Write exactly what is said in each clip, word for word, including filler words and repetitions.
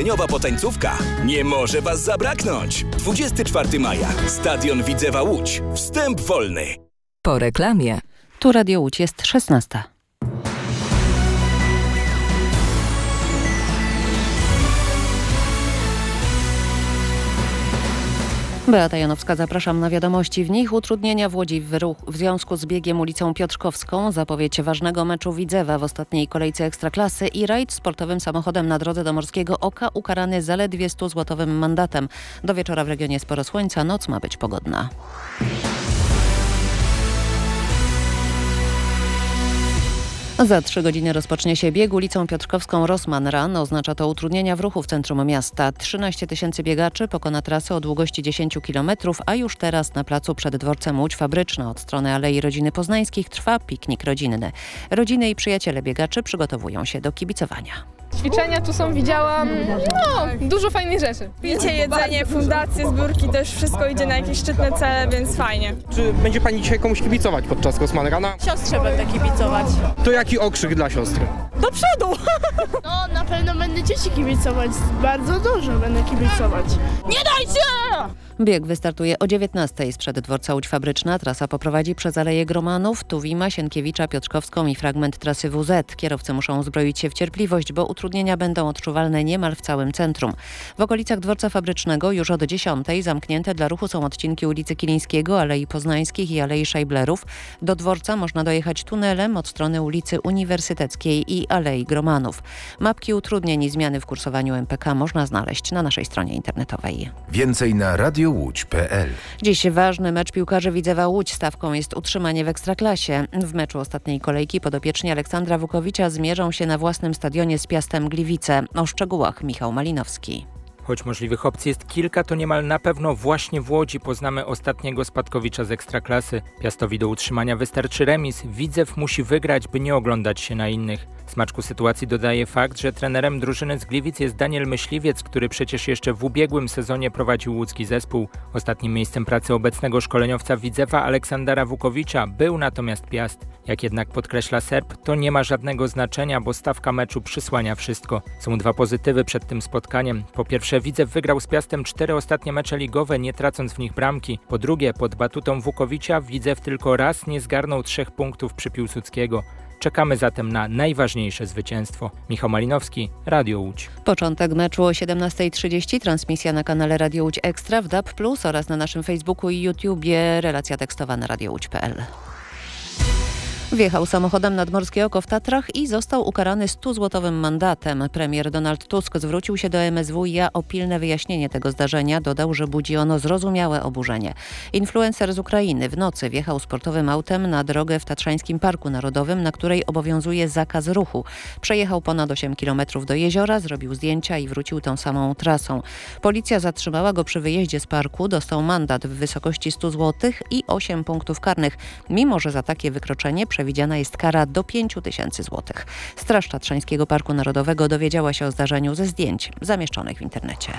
Urodzeniowa potańcówka nie może Was zabraknąć. dwudziestego czwartego maja. Stadion Widzewa Łódź. Wstęp wolny. Po reklamie. Tu Radio Łódź, jest szesnasta. Beata Janowska, zapraszam na wiadomości. W nich utrudnienia w Łodzi w, ruch, w związku z biegiem ulicą Piotrkowską, zapowiedź ważnego meczu Widzewa w ostatniej kolejce Ekstraklasy i rajd sportowym samochodem na drodze do Morskiego Oka ukarany zaledwie stuzłotowym mandatem. Do wieczora w regionie sporo słońca, noc ma być pogodna. Za trzy godziny rozpocznie się bieg ulicą Piotrkowską Rossmann Run. Oznacza to utrudnienia w ruchu w centrum miasta. trzynaście tysięcy biegaczy pokona trasę o długości dziesięć kilometrów, a już teraz na placu przed dworcem Łódź Fabryczna od strony Alei Rodziny Poznańskich trwa piknik rodzinny. Rodziny i przyjaciele biegaczy przygotowują się do kibicowania. Ćwiczenia tu są, widziałam, no, dużo fajnych rzeczy. Picie, jedzenie, fundacje, zbiórki, też wszystko idzie na jakieś szczytne cele, więc fajnie. Czy będzie Pani dzisiaj komuś kibicować podczas Rossmann Runa? Siostrze będę kibicować. To jaki okrzyk dla siostry? Do przodu! No, na pewno będę dzieci kibicować, bardzo dużo będę kibicować. Nie dajcie! Bieg wystartuje o dziewiętnastej sprzed dworca Łódź Fabryczna. Trasa poprowadzi przez Aleję Gromanów, Tuwima, Sienkiewicza, Piotrkowską i fragment trasy W Z. Kierowcy muszą uzbroić się w cierpliwość, bo utrudnienia będą odczuwalne niemal w całym centrum. W okolicach dworca Fabrycznego już od dziesiątej zamknięte dla ruchu są odcinki ulicy Kilińskiego, Alei Poznańskich i Alei Szajblerów. Do dworca można dojechać tunelem od strony ulicy Uniwersyteckiej i Alei Gromanów. Mapki utrudnień i zmiany w kursowaniu M P K można znaleźć na naszej stronie internetowej. Więcej na radio łódź kropka p l. Dziś ważny mecz piłkarzy Widzewa Łódź. Stawką jest utrzymanie w Ekstraklasie. W meczu ostatniej kolejki podopieczni Aleksandra Wukowicza zmierzą się na własnym stadionie z Piastem Gliwice. O szczegółach Michał Malinowski. Choć możliwych opcji jest kilka, to niemal na pewno właśnie w Łodzi poznamy ostatniego spadkowicza z Ekstraklasy. Piastowi do utrzymania wystarczy remis. Widzew musi wygrać, by nie oglądać się na innych. Smaczku sytuacji dodaje fakt, że trenerem drużyny z Gliwic jest Daniel Myśliwiec, który przecież jeszcze w ubiegłym sezonie prowadził łódzki zespół. Ostatnim miejscem pracy obecnego szkoleniowca Widzewa Aleksandra Wukowicza był natomiast Piast. Jak jednak podkreśla Serb, to nie ma żadnego znaczenia, bo stawka meczu przysłania wszystko. Są dwa pozytywy przed tym spotkaniem. Po pierwsze, Widzew wygrał z Piastem cztery ostatnie mecze ligowe, nie tracąc w nich bramki. Po drugie, pod batutą Wukowicza Widzew tylko raz nie zgarnął trzech punktów przy Piłsudskiego. Czekamy zatem na najważniejsze zwycięstwo. Michał Malinowski, Radio Łódź. Początek meczu o siedemnasta trzydzieści, transmisja na kanale Radio Łódź Ekstra w D A B plus oraz na naszym Facebooku i YouTubie, relacja tekstowa na radio łódź kropka p l. Wjechał samochodem nad Morskie Oko w Tatrach i został ukarany stuzłotowym mandatem. Premier Donald Tusk zwrócił się do M S W i A o pilne wyjaśnienie tego zdarzenia. Dodał, że budzi ono zrozumiałe oburzenie. Influencer z Ukrainy w nocy wjechał sportowym autem na drogę w Tatrzańskim Parku Narodowym, na której obowiązuje zakaz ruchu. Przejechał ponad osiem kilometrów do jeziora, zrobił zdjęcia i wrócił tą samą trasą. Policja zatrzymała go przy wyjeździe z parku, dostał mandat w wysokości stu złotych i osiem punktów karnych, mimo że za takie wykroczenie przewidziana jest kara do pięciu tysięcy złotych. Straż Tatrzańskiego Parku Narodowego dowiedziała się o zdarzeniu ze zdjęć zamieszczonych w internecie.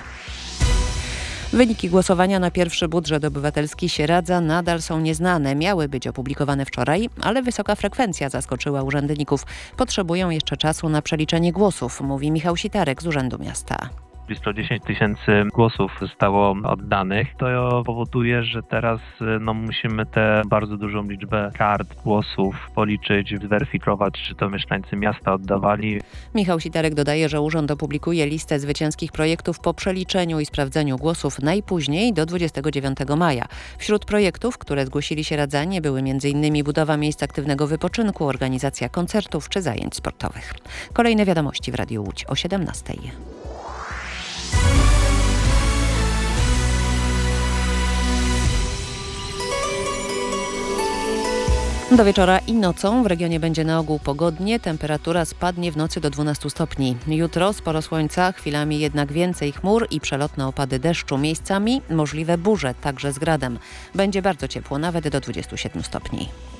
Wyniki głosowania na pierwszy budżet obywatelski Sieradza nadal są nieznane. Miały być opublikowane wczoraj, ale wysoka frekwencja zaskoczyła urzędników. Potrzebują jeszcze czasu na przeliczenie głosów, mówi Michał Sitarek z Urzędu Miasta. Blisko dziesięć tysięcy głosów zostało oddanych. To powoduje, że teraz no, musimy tę bardzo dużą liczbę kart głosów policzyć, zweryfikować, czy to mieszkańcy miasta oddawali. Michał Sitarek dodaje, że urząd opublikuje listę zwycięskich projektów po przeliczeniu i sprawdzeniu głosów najpóźniej do dwudziestego dziewiątego maja. Wśród projektów, które zgłosili się radzanie, były między innymi budowa miejsc aktywnego wypoczynku, organizacja koncertów czy zajęć sportowych. Kolejne wiadomości w Radiu Łódź o siedemnastej. Do wieczora i nocą w regionie będzie na ogół pogodnie, temperatura spadnie w nocy do dwunastu stopni. Jutro sporo słońca, chwilami jednak więcej chmur i przelotne opady deszczu. Miejscami możliwe burze, także z gradem. Będzie bardzo ciepło, nawet do dwudziestu siedmiu stopni.